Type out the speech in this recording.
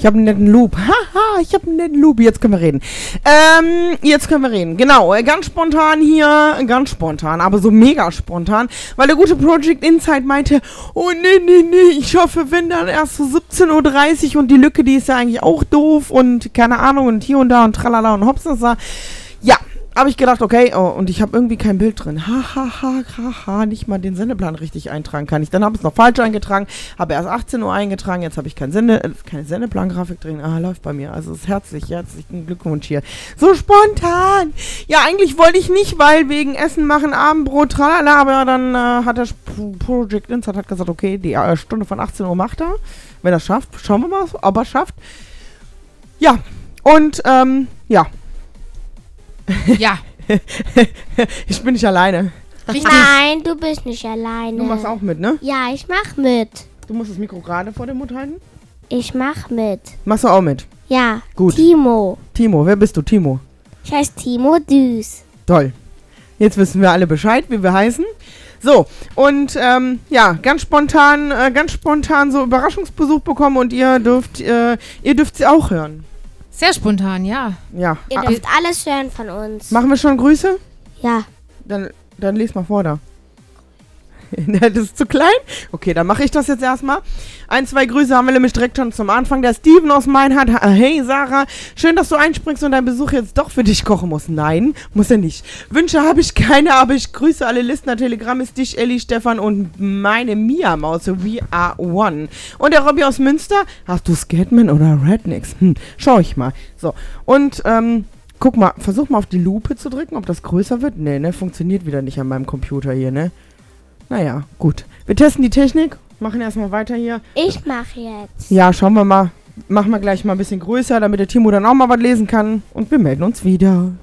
Ich habe einen netten Loop. Haha, ich habe einen netten Loop. Jetzt können wir reden. Genau, ganz spontan hier. Ganz spontan, aber so mega spontan. Weil der gute Project Insight meinte, oh nee, ich hoffe, wenn dann erst so 17:30 Uhr und die Lücke, die ist ja eigentlich auch doof und keine Ahnung und hier und da und tralala und hops und so. Ja, habe ich gedacht, okay, oh, und ich habe irgendwie kein Bild drin. Haha, nicht mal den Sendeplan richtig eintragen kann ich. Dann habe ich es noch falsch eingetragen, habe erst 18 Uhr eingetragen, jetzt habe ich keine Sendeplan-Grafik drin. Läuft bei mir. Also ist herzlichen Glückwunsch hier. So spontan. Ja, eigentlich wollte ich nicht, weil wegen Essen machen, Abendbrot, tralala, aber dann hat der Project Insight hat gesagt, okay, die Stunde von 18 Uhr macht er. Wenn er es schafft, schauen wir mal, ob er es schafft. Ja, und ja. Ja. Ich bin nicht alleine. Richtig. Nein, du bist nicht alleine. Du machst auch mit, ne? Ja, ich mach mit. Du musst das Mikro gerade vor dem Mund halten. Ich mach mit. Machst du auch mit? Ja. Gut. Timo. Timo, wer bist du? Timo. Ich heiße Timo Düs. Toll. Jetzt wissen wir alle Bescheid, wie wir heißen. So, und ja, ganz spontan so Überraschungsbesuch bekommen und ihr dürft sie auch hören. Sehr spontan, ja. Ja. Ihr dürft alles hören von uns. Machen wir schon Grüße? Ja. Dann les mal vor da. Das ist zu klein? Okay, dann mache ich das jetzt erstmal. 1, 2 Grüße haben wir nämlich direkt schon zum Anfang. Der Steven aus Meinhard. Hey Sarah, schön, dass du einspringst und dein Besuch jetzt doch für dich kochen muss. Nein, muss er nicht. Wünsche habe ich keine, aber ich grüße alle Listener. Telegram ist dich, Elli, Stefan und meine Mia-Maus, We Are One. Und der Robby aus Münster. Hast du Scatman oder Rednecks? Schau ich mal. So, und guck mal, versuch mal auf die Lupe zu drücken, ob das größer wird. Nee, ne, funktioniert wieder nicht an meinem Computer hier, ne? Naja, gut. Wir testen die Technik, machen erstmal weiter hier. Ich mache jetzt. Ja, schauen wir mal. Machen wir gleich mal ein bisschen größer, damit der Timo dann auch mal was lesen kann. Und wir melden uns wieder.